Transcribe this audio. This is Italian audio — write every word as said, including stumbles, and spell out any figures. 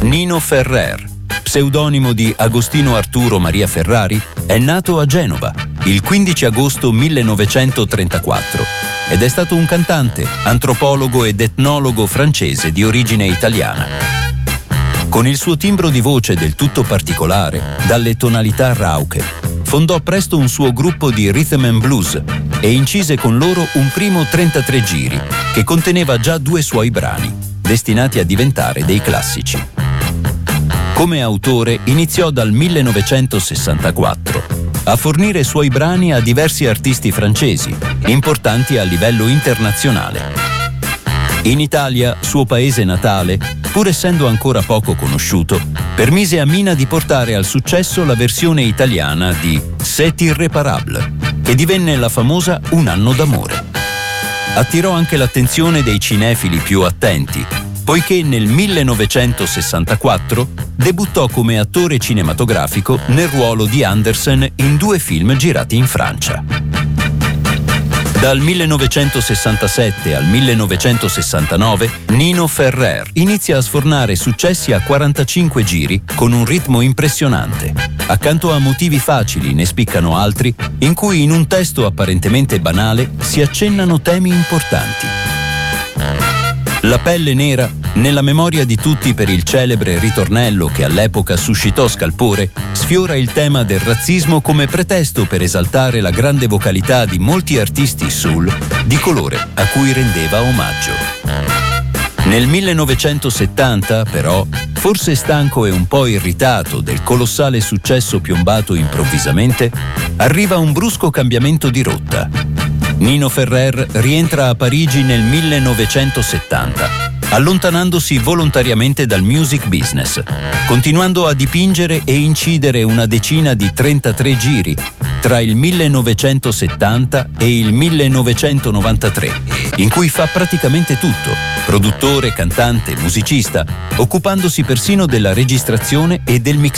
Nino Ferrer, pseudonimo di Agostino Arturo Maria Ferrari, è nato a Genova il quindici agosto millenovecentotrentaquattro ed è stato un cantante, antropologo ed etnologo francese di origine italiana. Con il suo timbro di voce del tutto particolare, dalle tonalità rauche, fondò presto un suo gruppo di rhythm and blues e incise con loro un primo trentatré giri che conteneva già due suoi brani, destinati a diventare dei classici. Come autore iniziò dal millenovecentosessantaquattro a fornire suoi brani a diversi artisti francesi, importanti a livello internazionale. In Italia, suo paese natale, pur essendo ancora poco conosciuto, permise a Mina di portare al successo la versione italiana di C'est irréparable, che divenne la famosa Un anno d'amore. Attirò anche l'attenzione dei cinefili più attenti, poiché nel millenovecentosessantaquattro debuttò come attore cinematografico nel ruolo di Andersen in due film girati in Francia. Dal millenovecentosessantasette al millenovecentosessantanove Nino Ferrer inizia a sfornare successi a quarantacinque giri con un ritmo impressionante. Accanto a motivi facili ne spiccano altri in cui in un testo apparentemente banale si accennano temi importanti. La pelle nera, nella memoria di tutti per il celebre ritornello che all'epoca suscitò scalpore, sfiora il tema del razzismo come pretesto per esaltare la grande vocalità di molti artisti soul di colore a cui rendeva omaggio. Nel millenovecentosettanta, però, forse stanco e un po' irritato del colossale successo piombato improvvisamente, arriva un brusco cambiamento di rotta. Nino Ferrer rientra a Parigi nel millenovecentosettanta, allontanandosi volontariamente dal music business, continuando a dipingere e incidere una decina di trentatré giri tra il millenovecentosettanta e il millenovecentonovantatré, in cui fa praticamente tutto, produttore, cantante, musicista, occupandosi persino della registrazione e del mixaggio.